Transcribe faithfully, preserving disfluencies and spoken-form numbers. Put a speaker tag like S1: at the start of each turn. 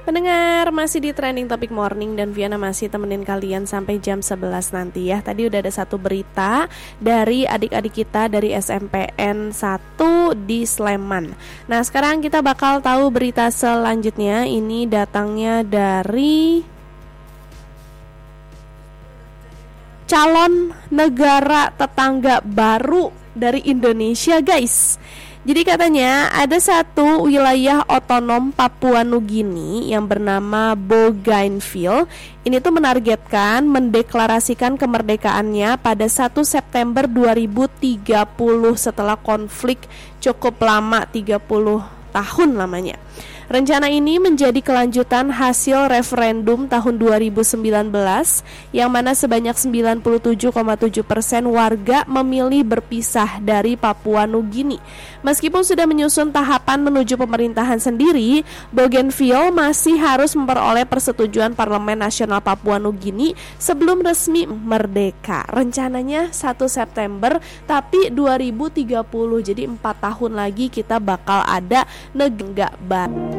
S1: Pendengar, masih di Trending Topic Morning dan Viana masih temenin kalian sampai jam sebelas nanti ya. Tadi udah ada satu berita dari adik-adik kita dari S M P N satu di Sleman. Nah, sekarang kita bakal tahu berita selanjutnya. Ini datangnya dari calon negara tetangga baru dari Indonesia, guys. Jadi katanya ada satu wilayah otonom Papua Nugini yang bernama Bougainville. Ini tuh menargetkan mendeklarasikan kemerdekaannya pada satu September dua ribu tiga puluh setelah konflik cukup lama, tiga puluh tahun lamanya. Rencana ini menjadi kelanjutan hasil referendum tahun dua ribu sembilan belas yang mana sebanyak sembilan puluh tujuh koma tujuh persen warga memilih berpisah dari Papua Nugini. Meskipun sudah menyusun tahapan menuju pemerintahan sendiri, Bougainville masih harus memperoleh persetujuan Parlemen Nasional Papua Nugini sebelum resmi merdeka. Rencananya satu September tapi dua ribu tiga puluh, jadi empat tahun lagi kita bakal ada negara baru.